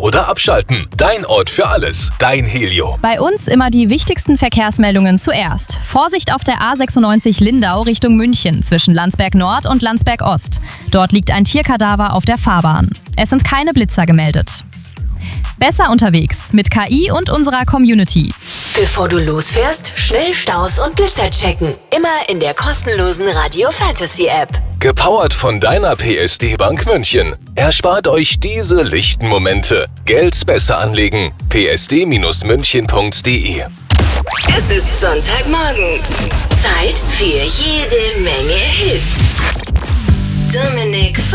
oder abschalten. Dein Ort für alles. Dein Helio. Bei uns immer die wichtigsten Verkehrsmeldungen zuerst. Vorsicht auf der A96 Lindau Richtung München zwischen Landsberg Nord und Landsberg Ost. Dort liegt ein Tierkadaver auf der Fahrbahn. Es sind keine Blitzer gemeldet. Besser unterwegs mit KI und unserer Community. Bevor du losfährst, schnell Staus und Blitzer checken. Immer in der kostenlosen Radio Fantasy App. Gepowert von deiner PSD Bank München. Erspart euch diese lichten Momente. Geld besser anlegen. psd-münchen.de. Es ist Sonntagmorgen. Zeit für jede Menge Hits. Dominik